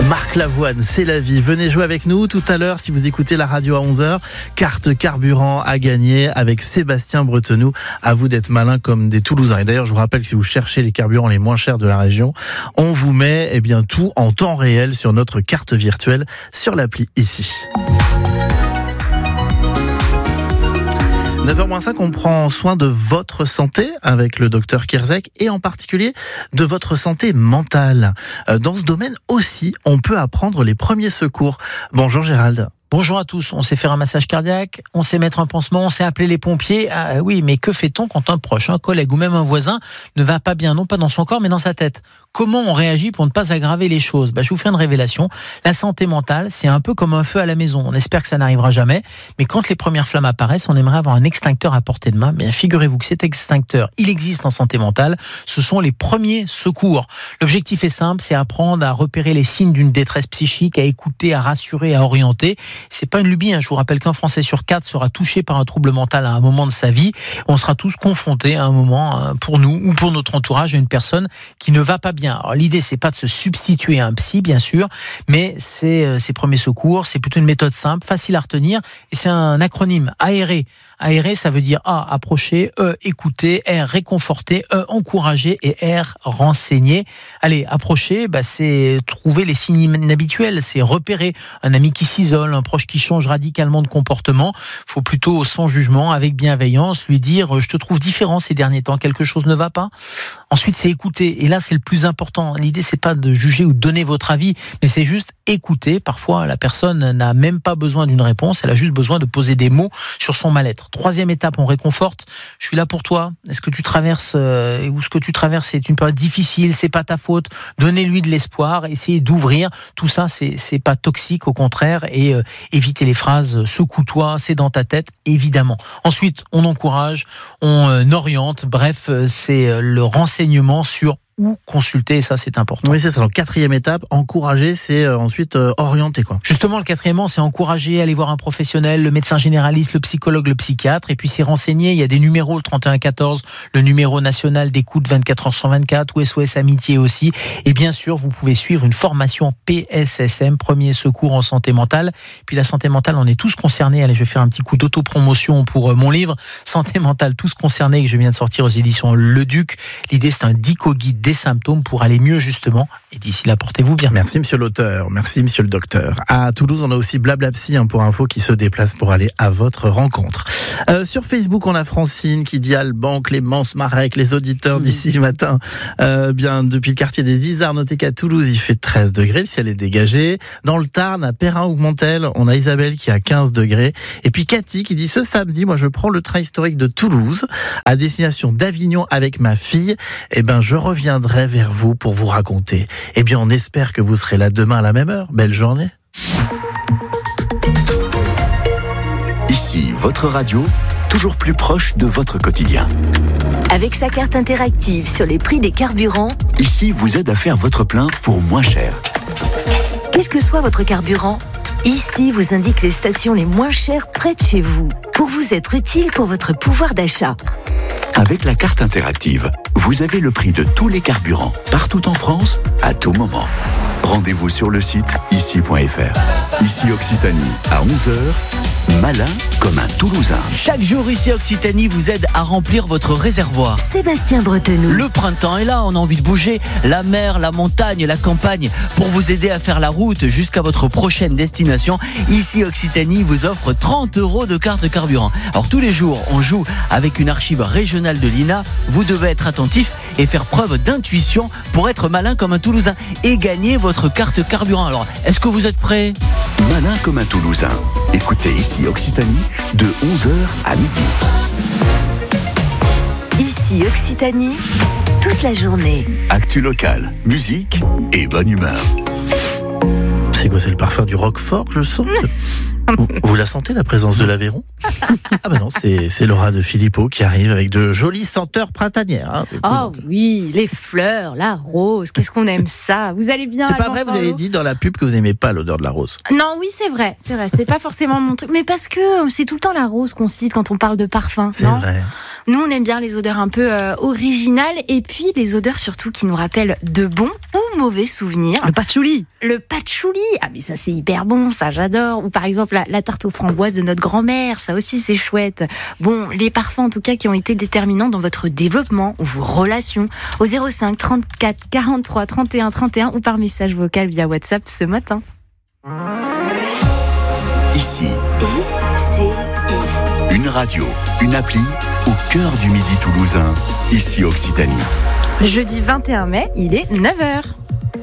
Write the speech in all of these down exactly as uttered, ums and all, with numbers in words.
Marc Lavoine, c'est la vie. Venez jouer avec nous tout à l'heure si vous écoutez la radio à onze heures. Carte carburant à gagner avec Sébastien Bretenoux. À vous d'être malin comme des Toulousains. Et d'ailleurs, je vous rappelle que si vous cherchez les carburants les moins chers de la région, on vous met eh bien, tout en temps réel sur notre carte virtuelle sur l'appli ici. neuf heures moins cinq, on prend soin de votre santé avec le docteur Kierzek et en particulier de votre santé mentale. Dans ce domaine aussi, on peut apprendre les premiers secours. Bonjour Gérald. Bonjour à tous, on sait faire un massage cardiaque, on sait mettre un pansement, on sait appeler les pompiers. Ah oui, mais que fait-on quand un proche, un collègue ou même un voisin ne va pas bien, non pas dans son corps mais dans sa tête ? Comment on réagit pour ne pas aggraver les choses ? Bah, je vous fais une révélation. La santé mentale, c'est un peu comme un feu à la maison. On espère que ça n'arrivera jamais, mais quand les premières flammes apparaissent, on aimerait avoir un extincteur à portée de main. Bien, figurez-vous que cet extincteur, il existe en santé mentale. Ce sont les premiers secours. L'objectif est simple, c'est apprendre à repérer les signes d'une détresse psychique, à écouter, à rassurer, à orienter. C'est pas une lubie, hein. Je vous rappelle qu'un Français sur quatre sera touché par un trouble mental à un moment de sa vie. On sera tous confrontés à un moment, pour nous ou pour notre entourage, à une personne qui ne va pas bien. Alors, l'idée, c'est pas de se substituer à un psy, bien sûr, mais c'est euh, ces premiers secours, c'est plutôt une méthode simple, facile à retenir, et c'est un acronyme, aérer. Aérer, ça veut dire A, approcher, E, écouter, R, réconforter, E, encourager et R, renseigner. Allez, approcher, bah, c'est trouver les signes inhabituels, c'est repérer un ami qui s'isole, un proche qui change radicalement de comportement. Faut plutôt, sans jugement, avec bienveillance, lui dire « je te trouve différent ces derniers temps, quelque chose ne va pas ». Ensuite, c'est écouter, et là, c'est le plus important. L'idée, c'est pas de juger ou de donner votre avis, mais c'est juste écouter. Parfois, la personne n'a même pas besoin d'une réponse, elle a juste besoin de poser des mots sur son mal-être. Troisième étape, on réconforte. Je suis là pour toi. Est-ce que tu traverses euh, ou ce que tu traverses est une période difficile, c'est pas ta faute. Donnez-lui de l'espoir, essayez d'ouvrir. Tout ça, c'est c'est pas toxique, au contraire. Et euh, évitez les phrases secoue-toi, c'est dans ta tête, évidemment. Ensuite, on encourage, on euh, oriente. Bref, euh, c'est euh, le renseignement sur ou consulter, et ça c'est important. Oui, c'est ça. Donc quatrième étape, encourager, c'est euh, ensuite euh, orienter, quoi. Justement, le quatrièmement, c'est encourager, aller voir un professionnel, le médecin généraliste, le psychologue, le psychiatre, et puis c'est renseigner. Il y a des numéros, le trente et un quatorze, le numéro national d'écoute vingt-quatre heures sur vingt-quatre, ou S O S Amitié aussi. Et bien sûr, vous pouvez suivre une formation P S S M, premier secours en santé mentale. Puis la santé mentale, on est tous concernés. Allez, je vais faire un petit coup d'autopromotion pour euh, mon livre Santé mentale, tous concernés, que je viens de sortir aux éditions Le Duc. L'idée, c'est un dico-guide des symptômes pour aller mieux, justement. Et d'ici là, portez-vous bien. Merci monsieur l'auteur, merci monsieur le docteur. À Toulouse, on a aussi Blablapsy hein, pour info qui se déplace pour aller à votre rencontre. Euh, sur Facebook, on a Francine qui dit Alban, Clémence, Marek, les auditeurs d'ici matin. Euh, bien, depuis le quartier des Isards, notez qu'à Toulouse, il fait treize degrés, le ciel est dégagé. Dans le Tarn, à Perrin-Augmentel, on a Isabelle qui a quinze degrés. Et puis Cathy qui dit ce samedi, moi je prends le train historique de Toulouse à destination d'Avignon avec ma fille. Eh ben, je reviendrai vers vous pour vous raconter. Eh bien, on espère que vous serez là demain à la même heure. Belle journée. Ici, votre radio, toujours plus proche de votre quotidien. Avec sa carte interactive sur les prix des carburants, Ici vous aide à faire votre plein pour moins cher. quel que soit votre carburant, Ici vous indique les stations les moins chères près de chez vous, pour vous être utile pour votre pouvoir d'achat. Avec la carte interactive, vous avez le prix de tous les carburants, partout en France, à tout moment. Rendez-vous sur le site ici point f r. Ici Occitanie, à onze heures, malin comme un Toulousain. Chaque jour ici Occitanie vous aide à remplir votre réservoir. Sébastien Bretenoux. Le printemps est là, on a envie de bouger. La mer, la montagne, la campagne. Pour vous aider à faire la route jusqu'à votre prochaine destination, ici Occitanie vous offre trente euros de carte carburant. Alors tous les jours, on joue avec une archive régionale de l'I N A. Vous devez être attentif et faire preuve d'intuition pour être malin comme un Toulousain et gagner votre carte carburant. Alors, est-ce que vous êtes prêts ? Malin comme un Toulousain. Écoutez ici Occitanie de onze heures à midi. Ici Occitanie, toute la journée. Actu locale, musique et bonne humeur. C'est quoi, c'est le parfum du Roquefort que je sens ? Vous, vous la sentez, la présence de l'Aveyron? Ah ben non, c'est, c'est Laura de Philippot qui arrive avec de jolies senteurs printanières. Hein. Oh oui, les fleurs, la rose, qu'est-ce qu'on aime ça. Vous allez bien? C'est pas vrai, vous avez dit dans la pub que vous n'aimez pas l'odeur de la rose. Non, oui, c'est vrai, c'est vrai, c'est pas forcément mon truc, mais parce que c'est tout le temps la rose qu'on cite quand on parle de parfum. C'est non vrai. Nous, on aime bien les odeurs un peu euh, originales et puis les odeurs surtout qui nous rappellent de bons ou mauvais souvenirs. Le patchouli. Le patchouli, ah mais ça c'est hyper bon, ça j'adore. Ou par exemple la, la tarte aux framboises de notre grand-mère, ça aussi c'est chouette. Bon, les parfums en tout cas qui ont été déterminants dans votre développement ou vos relations. Au zéro cinq trente-quatre quarante-trois trente et un trente et un ou par message vocal via WhatsApp ce matin. Ici, I C I. une radio, une appli au cœur du Midi toulousain. Ici Occitanie. Jeudi vingt et un mai, il est neuf heures.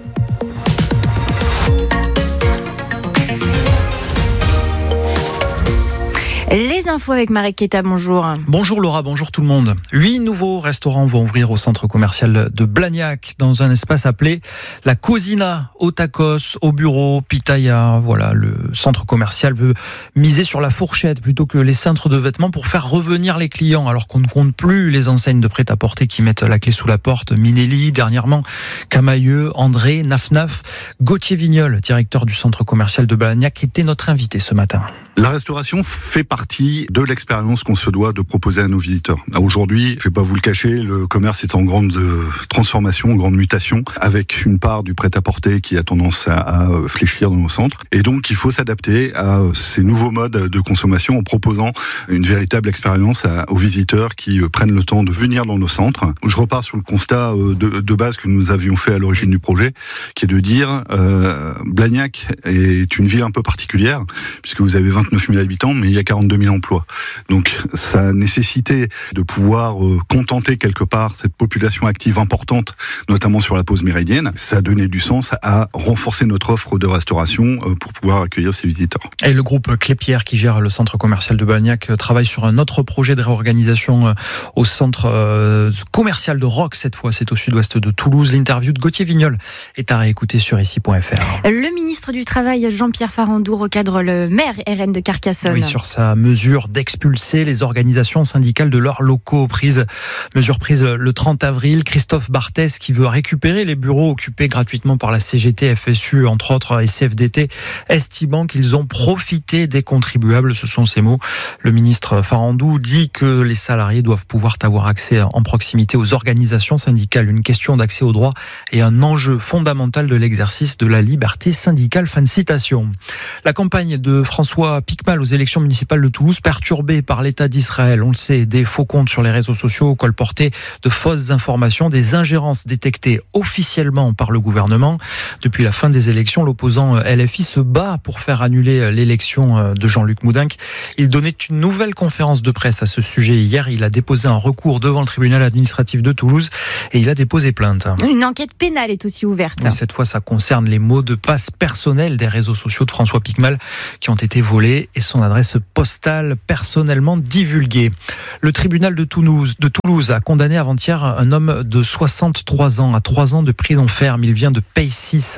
Les infos avec Marek Keta, bonjour. Bonjour Laura, bonjour tout le monde. Huit nouveaux restaurants vont ouvrir au centre commercial de Blagnac dans un espace appelé la Cosina, au tacos, au bureau, pitaya. Voilà, le centre commercial veut miser sur la fourchette plutôt que les cintres de vêtements pour faire revenir les clients alors qu'on ne compte plus les enseignes de prêt-à-porter qui mettent la clé sous la porte. Minelli, dernièrement, Camailleux, André, Naf Naf. Gauthier Vignol, directeur du centre commercial de Blagnac, était notre invité ce matin. La restauration fait partie de l'expérience qu'on se doit de proposer à nos visiteurs. Aujourd'hui, je vais pas vous le cacher, le commerce est en grande transformation, en grande mutation, avec une part du prêt-à-porter qui a tendance à, à fléchir dans nos centres. Et donc, il faut s'adapter à ces nouveaux modes de consommation en proposant une véritable expérience à, aux visiteurs qui prennent le temps de venir dans nos centres. Je repars sur le constat de, de base que nous avions fait à l'origine du projet, qui est de dire euh, Blagnac est une ville un peu particulière, puisque vous avez vingt-neuf mille habitants, mais il y a quarante-deux mille emplois. Donc, ça nécessitait de pouvoir euh, contenter quelque part cette population active importante, notamment sur la pause méridienne. Ça a donné du sens à renforcer notre offre de restauration euh, pour pouvoir accueillir ces visiteurs. Et le groupe Clépierre, qui gère le centre commercial de Blagnac, travaille sur un autre projet de réorganisation euh, au centre euh, commercial de Roques. Cette fois, c'est au sud-ouest de Toulouse. L'interview de Gauthier Vignol est à réécouter sur ici point f r. Le ministre du Travail, Jean-Pierre Farandou, recadre le maire R N de Carcassonne. Oui, sur sa mesure d'expulser les organisations syndicales de leurs locaux. Prise, mesure prise le trente avril. Christophe Barthès, qui veut récupérer les bureaux occupés gratuitement par la C G T, F S U, entre autres, et C F D T, estimant qu'ils ont profité des contribuables. Ce sont ces mots. Le ministre Farandou dit que les salariés doivent pouvoir avoir accès en proximité aux organisations syndicales. Une question d'accès aux droits et un enjeu fondamental de l'exercice de la liberté syndicale. Fin de citation. La campagne de François Piquemal aux élections municipales de Toulouse, perturbée par l'État d'Israël. On le sait, des faux comptes sur les réseaux sociaux, colportés de fausses informations, des ingérences détectées officiellement par le gouvernement. Depuis la fin des élections, l'opposant L F I se bat pour faire annuler l'élection de Jean-Luc Moudenc. Il donnait une nouvelle conférence de presse à ce sujet hier. Il a déposé un recours devant le tribunal administratif de Toulouse et il a déposé plainte. Une enquête pénale est aussi ouverte. Mais cette fois, ça concerne les mots de passe personnels des réseaux sociaux de François Piquemal qui ont été volés et son adresse postale personnellement divulguée. Le tribunal de Toulouse, de Toulouse a condamné avant-hier un homme de soixante-trois ans à trois ans de prison ferme. Il vient de Payssis.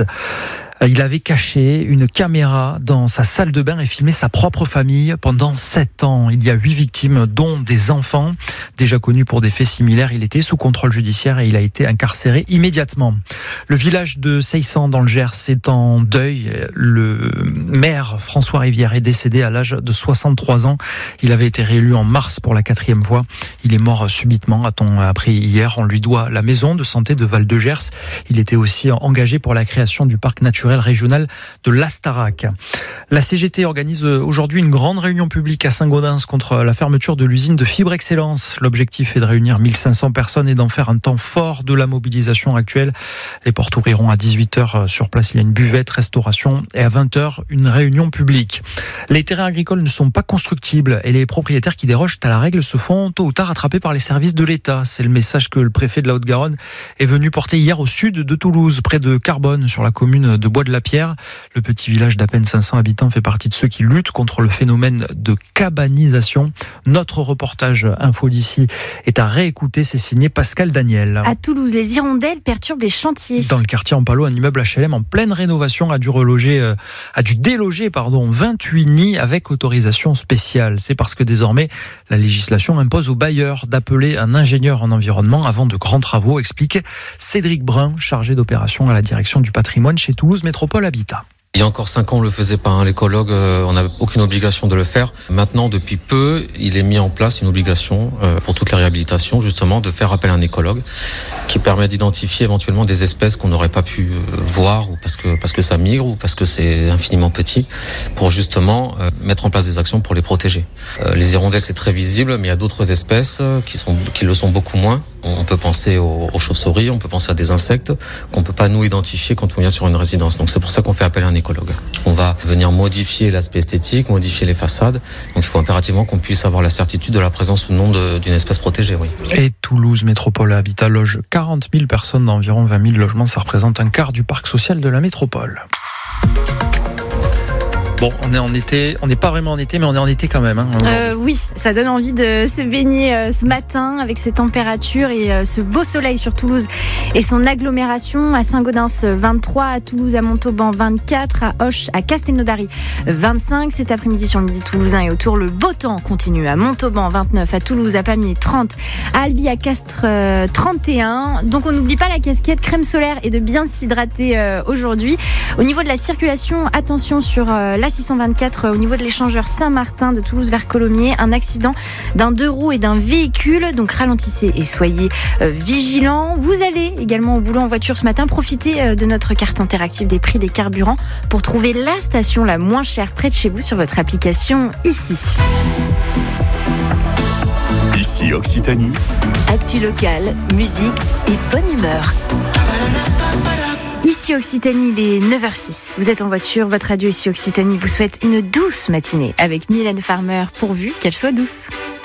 Il avait caché une caméra dans sa salle de bain et filmé sa propre famille pendant sept ans. Il y a huit victimes, dont des enfants. Déjà connus pour des faits similaires, il était sous contrôle judiciaire et il a été incarcéré immédiatement. Le village de Seissan dans le Gers est en deuil. Le maire François Rivière est décédé à l'âge de soixante-trois ans. Il avait été réélu en mars pour la quatrième fois. Il est mort subitement, a-t-on appris hier. On lui doit la maison de santé de Val-de-Gers. Il était aussi engagé pour la création du parc naturel régional de l'Astarac. La C G T organise aujourd'hui une grande réunion publique à Saint-Gaudens contre la fermeture de l'usine de Fibre Excellence. L'objectif est de réunir mille cinq cents personnes et d'en faire un temps fort de la mobilisation actuelle. Les portes ouvriront à dix-huit heures sur place. Il y a une buvette, restauration et à vingt heures, une réunion publique. Les terrains agricoles ne sont pas constructibles et les propriétaires qui dérogent à la règle se font tôt ou tard attraper par les services de l'État. C'est le message que le préfet de la Haute-Garonne est venu porter hier au sud de Toulouse, près de Carbonne, sur la commune de Bois Bois de la Pierre. Le petit village d'à peine cinq cents habitants fait partie de ceux qui luttent contre le phénomène de cabanisation. Notre reportage info d'ici est à réécouter, c'est signé Pascal Daniel. À Toulouse, les hirondelles perturbent les chantiers. Dans le quartier Ampalo, un immeuble H L M en pleine rénovation a dû reloger, euh, a dû déloger pardon, vingt-huit nids avec autorisation spéciale. C'est parce que désormais, la législation impose aux bailleurs d'appeler un ingénieur en environnement avant de grands travaux, explique Cédric Brun, chargé d'opération à la direction du patrimoine chez Toulouse Métropole Habitat. Il y a encore cinq ans, on le faisait pas. Hein. L'écologue, euh, on n'avait aucune obligation de le faire. Maintenant, depuis peu, il est mis en place une obligation euh, pour toutes les réhabilitations, justement, de faire appel à un écologue qui permet d'identifier éventuellement des espèces qu'on n'aurait pas pu euh, voir ou parce que parce que ça migre ou parce que c'est infiniment petit, pour justement euh, mettre en place des actions pour les protéger. Euh, les hirondelles, c'est très visible, mais il y a d'autres espèces qui sont qui le sont beaucoup moins. On peut penser aux, aux chauves-souris, on peut penser à des insectes qu'on peut pas nous identifier quand on vient sur une résidence. Donc c'est pour ça qu'on fait appel à un écologue. On va venir modifier l'aspect esthétique, modifier les façades. Donc il faut impérativement qu'on puisse avoir la certitude de la présence ou non de, d'une espèce protégée. Oui. Et Toulouse Métropole Habitat loge quarante mille personnes d'environ vingt mille logements. Ça représente un quart du parc social de la métropole. Bon, on est en été, on n'est pas vraiment en été, mais on est en été quand même. Hein, euh, oui, ça donne envie de se baigner euh, ce matin avec ces températures et euh, ce beau soleil sur Toulouse et son agglomération. À Saint-Gaudens vingt-trois, à Toulouse, à Montauban vingt-quatre, à Auch, à Castelnaudary vingt-cinq. Cet après-midi sur le midi toulousain et autour, le beau temps continue. À Montauban vingt-neuf, à Toulouse, à Pamiers trente, à Albi, à Castres euh, trente et un. Donc on n'oublie pas la casquette, crème solaire et de bien s'hydrater euh, aujourd'hui. Au niveau de la circulation, attention sur euh, la six cent vingt-quatre au niveau de l'échangeur Saint-Martin de Toulouse vers Colomiers, un accident d'un deux roues et d'un véhicule, donc ralentissez et soyez euh, vigilants. Vous allez également au boulot en voiture ce matin, profitez euh, de notre carte interactive des prix des carburants pour trouver la station la moins chère près de chez vous sur votre application ici. Ici Occitanie. Actu locale, musique et bonne humeur. Ici Occitanie, il est neuf heures six. Vous êtes en voiture, votre radio Ici Occitanie vous souhaite une douce matinée avec Mylène Farmer, pourvu qu'elle soit douce.